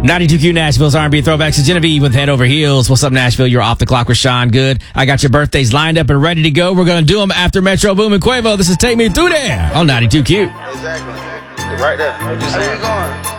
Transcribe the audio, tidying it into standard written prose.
92Q Nashville's R&B throwbacks to Genevieve with Head Over Heels. What's up, Nashville? You're off the clock with Sean Good. I got your birthdays lined up and ready to go. We're going to do them after Metro Boom and Quavo. This is Take Me Through There on 92Q. Exactly. Right there. How you going?